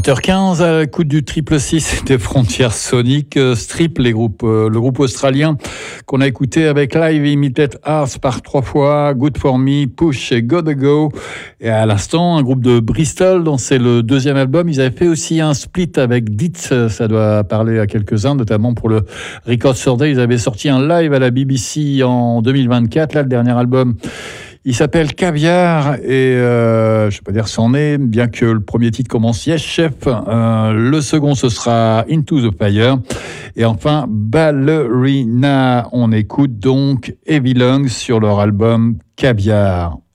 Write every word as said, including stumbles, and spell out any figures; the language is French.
vingt heures quinze, à l'écoute du triple six des Frontières Soniques, Strip, les groupes, euh, le groupe australien qu'on a écouté avec Live Imitate Hearts par trois fois, Good For Me, Push et Gotta Go. Et à l'instant, un groupe de Bristol, dont c'est le deuxième album. Ils avaient fait aussi un split avec Ditz, ça doit parler à quelques-uns, notamment pour le Record Survey. Ils avaient sorti un live à la B B C en deux mille vingt-quatre. Là, le dernier album, il s'appelle Caviar et euh, je ne vais pas dire son est, bien que le premier titre commence Yes Chef. Euh, le second, ce sera Into the Fire. Et enfin, Ballerina. On écoute donc Heavy Lungs sur leur album Caviar.